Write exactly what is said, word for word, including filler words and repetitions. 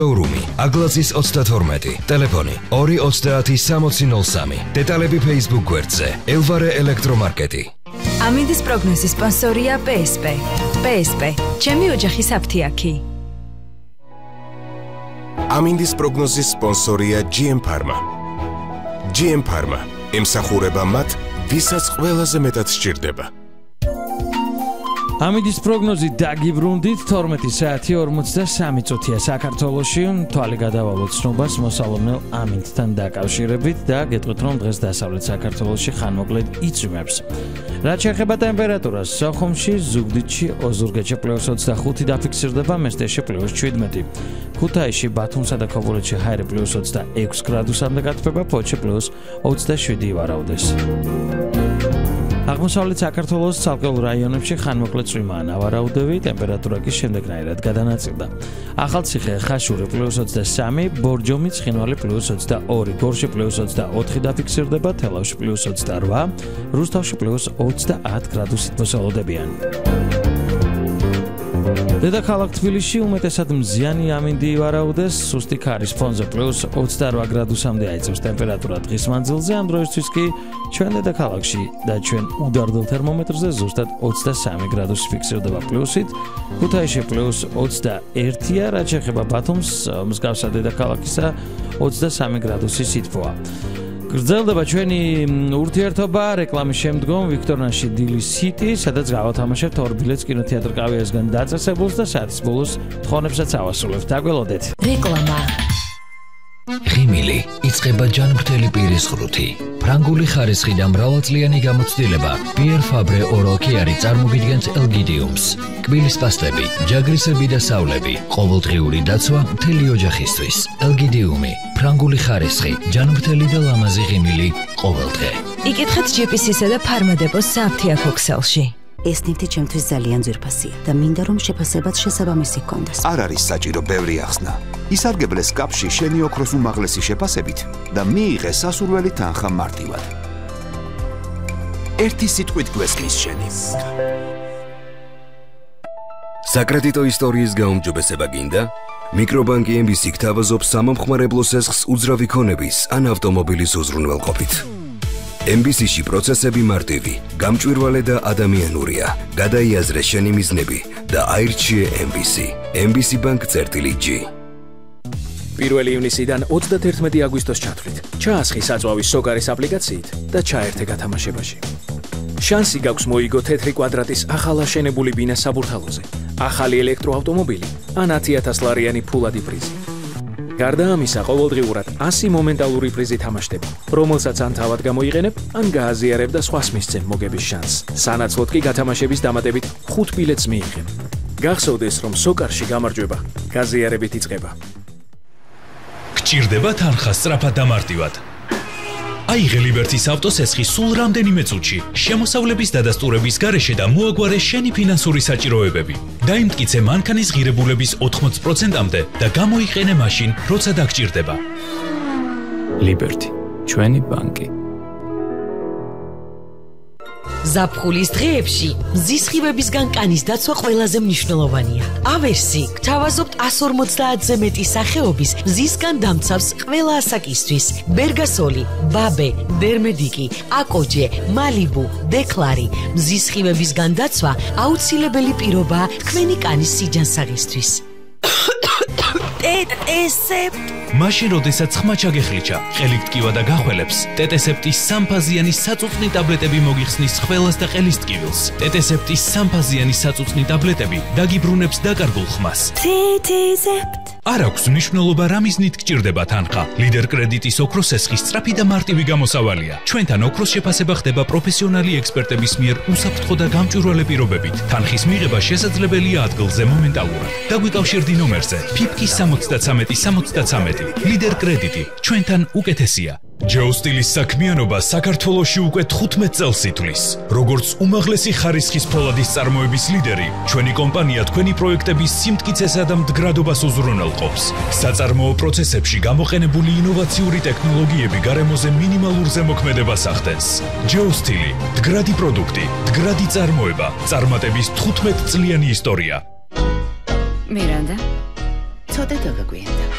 Showroom-ი, Aglacis ოცდათორმეტი, ტელეფონი ორი ოცდაათი სამოცი ნოლ სამი, დეტალები Facebook გვერდზე, Elvare ელექტრომარკეტი. ამინდის პროგნოზის სპონსორია პი ეს პი. პი ეს პი, ჩემი ოჯახის აფთიაქი. ამინდის პროგნოზის სპონსორია ჯი ემ Pharma. ჯი ემ Pharma ემსახურება მათ, ვისაც ყველაზე მეტად სჭირდება. ამინდის პროგნოზი დაგიბრუნდით თორმეტი საათი ორმოცდასამი წუთია საქართველოში. თვალი გადავალოთ ცნობას მოსალოდნელ ამინდთან დაკავშირებით და გეტყვით რომ დღეს დასავლეთ საქართველოში ხანმოკლედ იწვიმებს. რაც შეეხება ტემპერატურას, სოხუმში, ზუგდიდში, ოზურგეთში პლუს ოცდახუთი დაფიქსირდება, მესტიაში პლუს შვიდმეტი. ქუთაისში, ბათუმსა და ქობულეთში ჰაერი პლუს ოცდაექვსი გრადუსამდე გათბება, ფოთში პლუს ოცდაშვიდი ივარაუდეს. აღმოსავლეთ საქართველოს ცალკეულ რაიონებში ხანმოკლედ წვიმაა ნავარაუდები, ტემპერატურა კი შემდეგნაირად გადანაწილდა. ახალციხე, ხაშური პლუს ოცდასამი, ბორჯომი, ცხინვალი პლუს ოცდაორი, გორში პლუს ოცდაოთხი დაფიქსირდება, თელავში პლუს ოცდარვა, რუსთავში პლუს ოცდაათ გრადუსით მოსალოდებიან. დედაქალაქ თბილისში უმეტესად მზიანი ამინდი ივარაუდეს, სუსტი ქარის ფონზე პლუს ოცდარვა გრადუსამდე აიწევს ტემპერატურა დღის მანძილზე, ამ დროისთვის კი ჩვენ დედაქალაქში და ჩვენ უდარდელ თერმომეტრზე ზუსტად ოცდასამი გრადუსი ფიქსირდება პლუსით, ქუთაისში პლუს ოცდაერთია, რაც შეეხება ბათუმს, მსგავსად დედაქალაქისა ოცდასამი გრადუსი სითბოა. გრძელდება ჩვენი ურთიერთობა რეკლამის შემდგომ ვიქტორიაში დილის სიტი, სადაც გავათამაშებთ ორ ბილეთს კინოთეატრ კავიასგან დაწესებულს და საათის ბოლოს თხოვნებსაც ავასრულებთ. დაგველოდეთ. რეკლამა. ღიმილი იწყება ჯანმრთელი პირის ღრუთი. ფრანგული ხარისხი და მრავალწლიანი გამოცდილება Pierre Fabre Oral Care წარმოგიდგენთ ელგიდიუმს. კბილის პასტები, ჯაგრისები და სავლები, ყოველდღიური დაცვა მთელი ოჯახისთვის. ელგიდიუმი, ფრანგული ხარისხი, ჯანმრთელი და ლამაზი ღიმილი ყოველდღე. იკითხეთ ჯი პი სი-სა და ფარმადეპოს სააფთიაქო ქსელში. ეს ნივთი ჩემთვის ძალიან ძვირფასია და მინდა რომ შეფასებაც შესაბამისი ჰქონდეს. არ არის საჭირო ბევრი ახსნა. ისარგებლე სკაფში შენი ოქროს უმაღლესი შეფასებით და მიიღე სასურველი თანხა მარტივად. ერთი სიტყვით გვესმის შენი. საკრედიტო ისტორიის გაუმჯობესება გინდა? მიკრობანკი ემ ბი სი გთავაზობს სამომხმარებლო სესხს უძრავი ქონების ან ავტომობილის უზრუნველყოფით. ემ ბი სი-ში პროცესები მარტივი, გამჭვირვალე და ადამიანურია. გადაიაზრე შენი მიზნები და აირჩიე ემ ბი სი. ემ ბი სი ბანკ წერტილი ჯი. პირველი ივნისიდან ოცდათერთმეტი აგვისტოს ჩათვლით. ჩაასხი საწვავის სოკარის აპლიკაციით და ჩაერთე გათამაშებაში. შანსი გაქვს მოიგო თეთრი კვადრატის ახალაშენებული ბინა საბურთალოზე, ახალი ელექტროავტომობილი ან ათი ათას ლარიანი ფულადი პრიზი. გარდა ამისა, ყოველდღიურად ასი მომენტალური პრიზი თამაშდება, რომელსაც ან თავად გამოიყენებ, ან გააზიარებ და სხვას მისცემ მოგების შანსს. სანაცვლოდ კი გათამაშების დამატებით ხუთ ბილეთს მიიღებ. გახსოვდეს, რომ სოკარში გამარჯვება გაზიარებით იწყება. გჭირდება თანხა სწრაფად და მარტივად. აიღე ლიბერტის ავტოსესხი სულ რამდენიმე წუთში, შემოსავლების დადასტურების გარეშე და მოაგვარე შენი ფინანსური საჭიროებები. დაიმტკიცე მანქანის ღირებულების ოთხმოცი პროცენტამდე და გამოიყენე მაშინ, როცა დაგჭირდება. ლიბერტი, ჩვენი ბანკი. ზაფხულის დღეებში მზის სხივებისგან კანის დაცვა ყველაზე მნიშვნელოვანია. ავერსი გთავაზობთ εκατს ორმოცდაათზე მეტი სახეობის მზისგან დამცავს ყველა ასაკისთვის. ბერგასოლი, ბაბე, დერმედიკი, აკოჯე, მალიბუ, დეკლარი. მზის სხივებისგან დაცვა აუცილებელი პირობაა თქვენი კანის სიჯანსაღისთვის. ტეტესეპტ მაშინ როდესაც ხმა ჩაგეხლიჩა, ხელით ტკივა და გახველებს, ტეტესეპტის სამფაზიანი საწუწნი ტაბლეტები მოგიხსნის ხველას და ყელის ტკივილს. ტეტესეპტის სამფაზიანი საწუწნი ტაბლეტები დაგიბრუნებს დაკარგულ ხმას. ტეტესეპტ არ აქვს მნიშვნელობა რა მიზნით გჭირდება თანხა. ლიდერ კრედიტის ოქროს სესხის სწრაფი და მარტივი გამოსავალია. ჩვენთან ოქროს შეფასება ხდება პროფესიონალი ექსპერტების მიერ უსაფრთხო და გამჭვირვალე პირობებით. თანხის მიღება შესაძლებელია ადგილზე მომენტალურად. დაგვიკავშირდი ნომერზე ფიფკის სამოცდათრამეტი სამოცდათრამეტი. ლიდერ კრედიტი ჩვენთან უკეთესია. ჯეოსტილის საქმიანობა საქართველოში უკვე თხუთმეტ წელს ითვლის. როგორც უმაღლესი ხარისხის ფოლადის წარმოების ლიდერი, ჩვენი კომპანია თქვენი პროექტების სიმტკიცესა და მდგრადობას უზრუნველყოფს. საწარმოო პროცესებში გამოყენებული ინოვაციური ტექნოლოგიები გარემოზე მინიმალურ ზემოქმედებას ახდენს. ჯეოსტილი, მდგრადი პროდუქტი, მდგრადი წარმოება, წარმატების თხუთმეტ წლიანი ისტორია. მირანდა ცოტა დაგაგვიანდა.